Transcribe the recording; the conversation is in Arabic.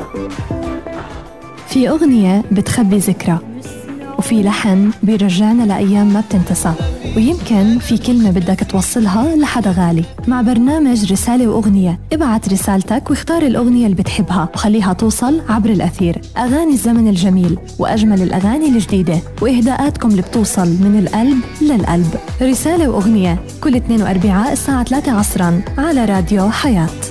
في أغنية بتخبي ذكرى، وفي لحن بيرجعنا لأيام ما بتنتسى، ويمكن في كلمة بدك توصلها لحدا غالي. مع برنامج رسالة وأغنية، ابعت رسالتك واختار الأغنية اللي بتحبها وخليها توصل عبر الأثير. أغاني الزمن الجميل وأجمل الأغاني الجديدة وإهداءاتكم اللي بتوصل من القلب للقلب. رسالة وأغنية كل 2 وأربعاء الساعة 3 عصراً على راديو حياة.